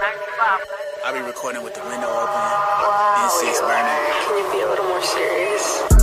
I be recording with the window open, N6 burning. Can you be a little more serious?